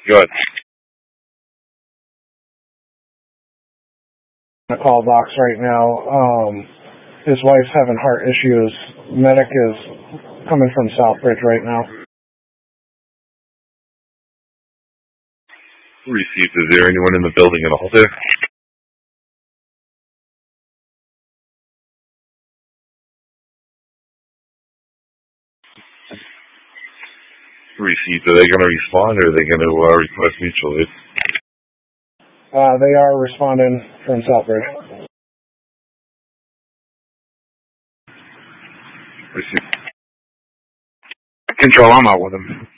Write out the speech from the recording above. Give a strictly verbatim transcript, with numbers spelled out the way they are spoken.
Good. The call box right now. Um, his wife's having heart issues. Medic is coming from Southbridge right now. Received. Is there anyone in the building at all there? Received. Are they going to respond, or are they going to uh, request mutual aid? Uh, they are responding from Southbridge. Received. Control, I'm out with him.